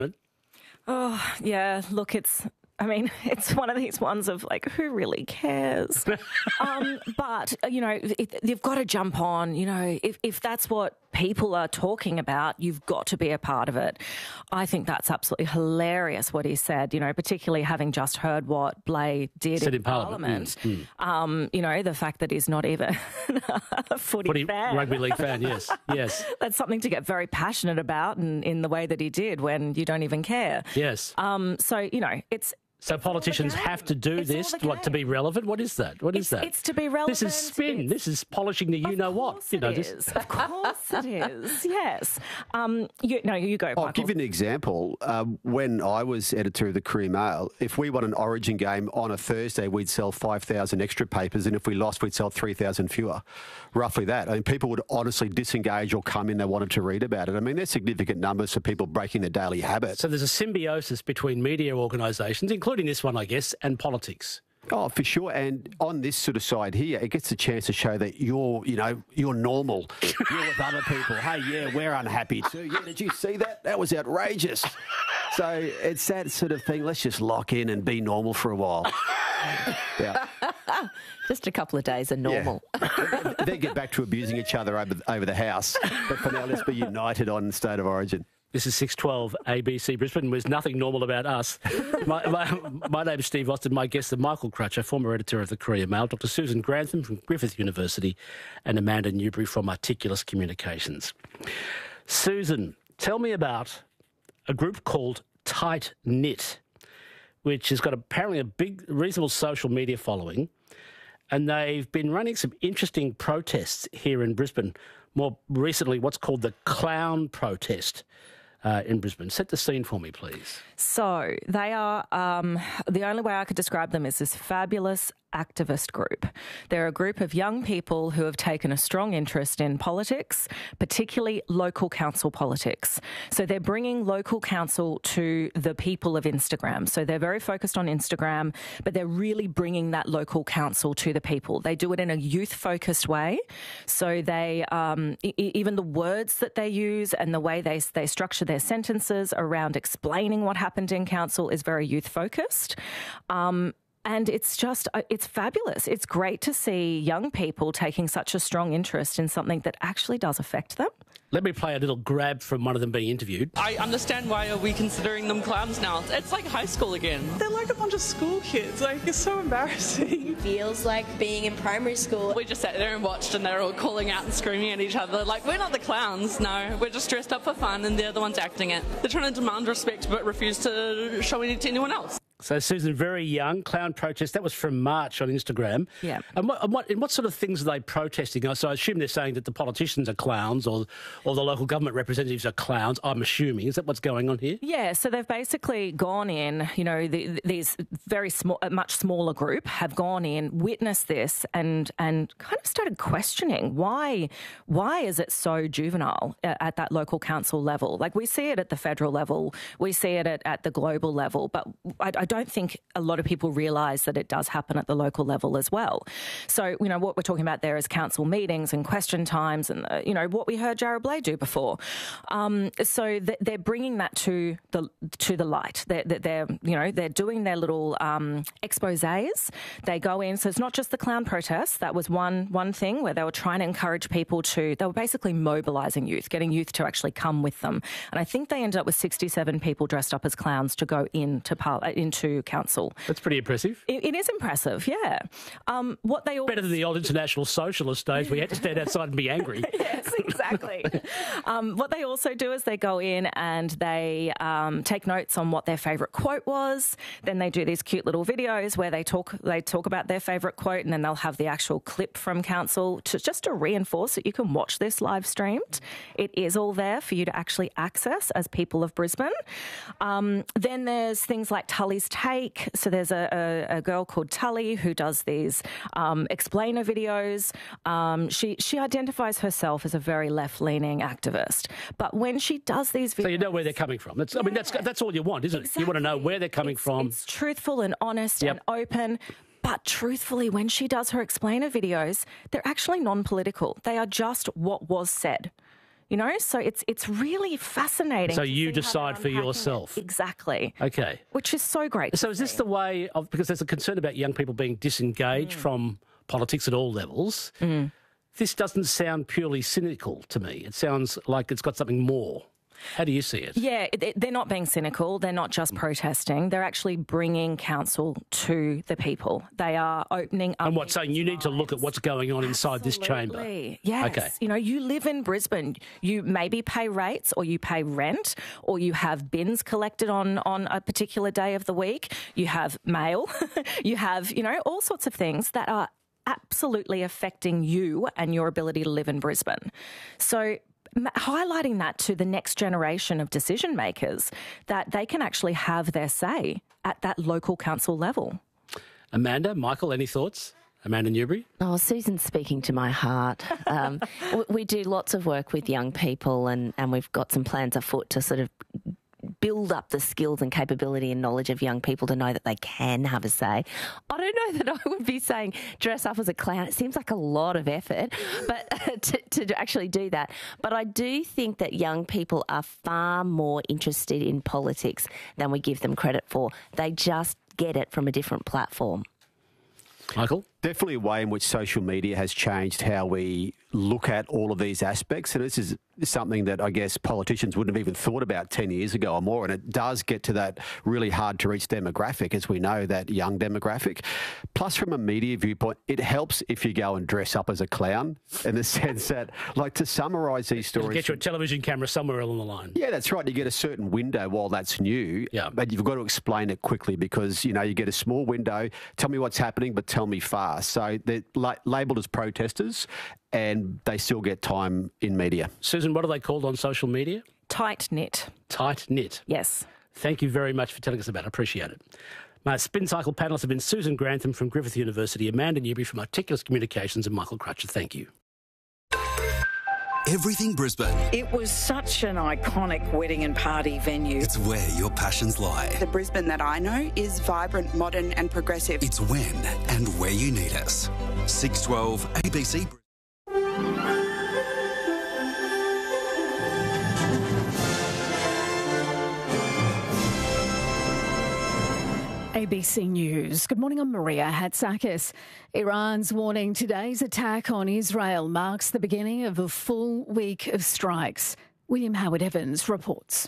Oh, yeah, look, it's one of these ones of like, who really cares? But, you've got to jump on, if that's what people are talking about, you've got to be a part of it. I think that's absolutely hilarious what he said, particularly having just heard what Blay did in Parliament. The fact that he's not even a footy fan. Rugby league fan, yes. That's something to get very passionate about in the way that he did when you don't even care. Yes. So politicians have to do this to be relevant? What is that? It's to be relevant. This is spin. This is polishing the you-know-what. Of course it is, yes. You go, Michael. I'll give you an example. When I was editor of the Courier Mail, if we won an Origin game on a Thursday, we'd sell 5,000 extra papers, and if we lost, we'd sell 3,000 fewer. Roughly that. I mean, people would honestly disengage or come in, they wanted to read about it. I mean, there's significant numbers for people breaking their daily habit. So there's a symbiosis between media organisations, including this one, I guess, and politics. Oh, for sure. And on this sort of side here, it gets a chance to show that you're normal. You're with other people. Hey, yeah, we're unhappy too. Yeah, did you see that? That was outrageous. So it's that sort of thing. Let's just lock in and be normal for a while. Yeah. Just a couple of days are normal. Yeah. Then get back to abusing each other over the house. But for now, let's be united on State of Origin. This is 612 ABC Brisbane. There's nothing normal about us. My name is Steve Austin. My guests are Michael Crutcher, former editor of the Courier Mail, Dr. Susan Grantham from Griffith University, and Amanda Newbury from Articulus Communications. Susan, tell me about a group called Tight Knit, which has got apparently a big, reasonable social media following, and they've been running some interesting protests here in Brisbane. More recently, what's called the Clown Protest in Brisbane. Set the scene for me, please. So they are, the only way I could describe them is this fabulous activist group. They're a group of young people who have taken a strong interest in politics, particularly local council politics. So they're bringing local council to the people of Instagram. So they're very focused on Instagram, but they're really bringing that local council to the people. They do it in a youth-focused way. So they, even the words that they use and the way they structure their sentences around explaining what happened in council is very youth-focused. And it's fabulous. It's great to see young people taking such a strong interest in something that actually does affect them. Let me play a little grab from one of them being interviewed. I understand why are we considering them clowns now. It's like high school again. They're like a bunch of school kids. Like, it's so embarrassing. Feels like being in primary school. We just sat there and watched and they're all calling out and screaming at each other. Like, we're not the clowns, no. We're just dressed up for fun and they're the ones acting it. They're trying to demand respect but refuse to show it to anyone else. So, Susan, very young, clown protest. That was from March on Instagram. Yeah. And what sort of things are they protesting? So I assume they're saying that the politicians are clowns or the local government representatives are clowns, I'm assuming. Is that what's going on here? Yeah, so they've basically gone in, these very small, a much smaller group have gone in, witnessed this and kind of started questioning why is it so juvenile at that local council level? Like, we see it at the federal level, we see it at the global level, but I don't think a lot of people realise that it does happen at the local level as well. So, what we're talking about there is council meetings and question times and, what we heard Jarrod Blay do before. So they're bringing that to the light. They're doing their little exposés. They go in. So it's not just the clown protests. That was one thing where they were trying to encourage people they were basically mobilising youth, getting youth to actually come with them. And I think they ended up with 67 people dressed up as clowns to go into council. That's pretty impressive. It is impressive, yeah. Better than the old international socialist days where you had to stand outside and be angry. Yes, exactly. What they also do is they go in and they take notes on what their favourite quote was. Then they do these cute little videos where they talk about their favourite quote, and then they'll have the actual clip from council just to reinforce that you can watch this live streamed. It is all there for you to actually access as people of Brisbane. Then there's things like Tully's Take. So there's a girl called Tully who does these explainer videos. She identifies herself as a very left-leaning activist. But when she does these videos... So you know where they're coming from. That's all you want, isn't it? Exactly. You want to know where they're coming from. It's truthful and honest and open. But truthfully, when she does her explainer videos, they're actually non-political. They are just what was said. You know, so it's really fascinating. So to you see how decide they're for unpacking yourself. it. Exactly. Okay. Which is so great. So is this the way of, because there's a concern about young people being disengaged from politics at all levels. This doesn't sound purely cynical to me. It sounds like it's got something more. How do you see it? Yeah, they're not being cynical. They're not just protesting. They're actually bringing council to the people. They are opening up. And what, saying you need to look at what's going on inside this chamber? Absolutely. Yes. Okay. You know, you live in Brisbane. You maybe pay rates or you pay rent or you have bins collected on a particular day of the week. You have mail. You have, you know, all sorts of things that are absolutely affecting you and your ability to live in Brisbane. So highlighting that to the next generation of decision makers, that they can actually have their say at that local council level. Amanda, Michael, any thoughts? Amanda Newbury? Oh, Susan's speaking to my heart. We do lots of work with young people and we've got some plans afoot to sort of build up the skills and capability and knowledge of young people to know that they can have a say. I don't know that I would be saying dress up as a clown. It seems like a lot of effort but to actually do that. But I do think that young people are far more interested in politics than we give them credit for. They just get it from a different platform. Michael? Definitely a way in which social media has changed how we look at all of these aspects. And this is something that I guess politicians wouldn't have even thought about 10 years ago or more. And it does get to that really hard to reach demographic, as we know, that young demographic. Plus, from a media viewpoint, it helps if you go and dress up as a clown, in the sense that, like, to summarise these stories. Get you a television camera somewhere along the line. Yeah, that's right. You get a certain window while that's new, but you've got to explain it quickly because, you know, you get a small window, tell me what's happening, but tell me fast. So they're labelled as protesters and they still get time in media. Susan, what are they called on social media? Tight-knit. Tight-knit. Yes. Thank you very much for telling us about it. Appreciate it. My Spin Cycle panellists have been Susan Grantham from Griffith University, Amanda Newbury from Articulous Communications and Michael Crutcher. Thank you. Everything Brisbane. It was such an iconic wedding and party venue. It's where your passions lie. The Brisbane that I know is vibrant, modern and progressive. It's when and where you need us. 612 ABC. ABC News. Good morning, I'm Maria Hatzakis. Iran's warning today's attack on Israel marks the beginning of a full week of strikes. William Howard Evans reports.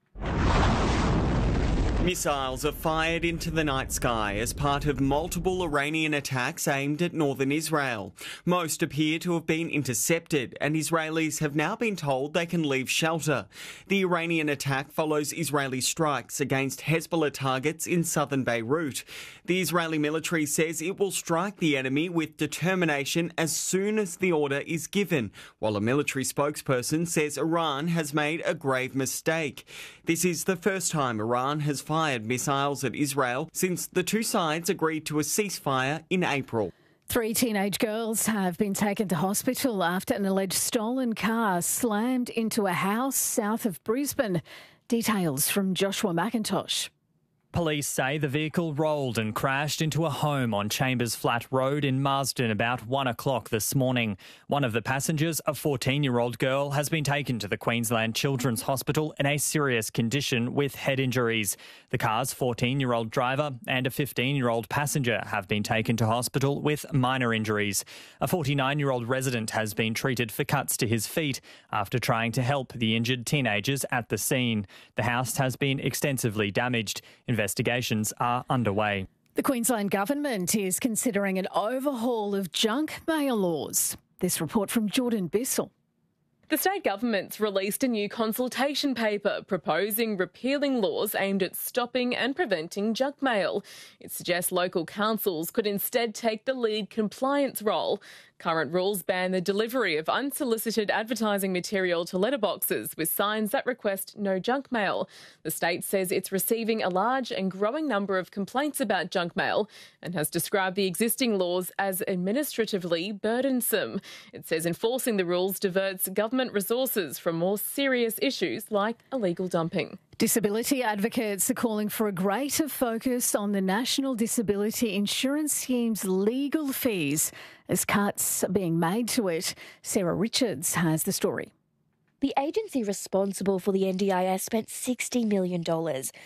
Missiles are fired into the night sky as part of multiple Iranian attacks aimed at northern Israel. Most appear to have been intercepted, and Israelis have now been told they can leave shelter. The Iranian attack follows Israeli strikes against Hezbollah targets in southern Beirut. The Israeli military says it will strike the enemy with determination as soon as the order is given, while a military spokesperson says Iran has made a grave mistake. This is the first time Iran has fired missiles at Israel since the two sides agreed to a ceasefire in April. 3 teenage girls have been taken to hospital after an alleged stolen car slammed into a house south of Brisbane. Details from Joshua McIntosh. Police say the vehicle rolled and crashed into a home on Chambers Flat Road in Marsden about 1 o'clock this morning. One of the passengers, a 14-year-old girl, has been taken to the Queensland Children's Hospital in a serious condition with head injuries. The car's 14-year-old driver and a 15-year-old passenger have been taken to hospital with minor injuries. A 49-year-old resident has been treated for cuts to his feet after trying to help the injured teenagers at the scene. The house has been extensively damaged. Investigations are underway. The Queensland Government is considering an overhaul of junk mail laws. This report from Jordan Bissell. The state government's released a new consultation paper proposing repealing laws aimed at stopping and preventing junk mail. It suggests local councils could instead take the lead compliance role. Current rules ban the delivery of unsolicited advertising material to letterboxes with signs that request no junk mail. The state says it's receiving a large and growing number of complaints about junk mail and has described the existing laws as administratively burdensome. It says enforcing the rules diverts government resources from more serious issues like illegal dumping. Disability advocates are calling for a greater focus on the National Disability Insurance Scheme's legal fees as cuts are being made to it. Sarah Richards has the story. The agency responsible for the NDIS spent $60 million